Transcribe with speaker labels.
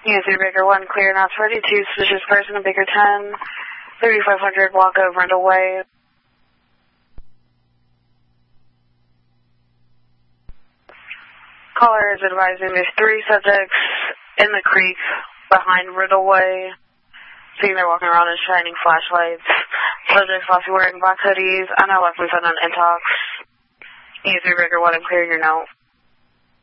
Speaker 1: Unit 3 Baker 1, clear now 32, suspicious person in Baker 10, 3500 block of Rendell Way. Caller is advising there's 3 subjects in the creek behind Riddle Way. Seeing they're walking around and shining flashlights. Subjects possibly wearing black hoodies. I know left we found on Intox. Unit 3 Baker 1, I'm clearing your note.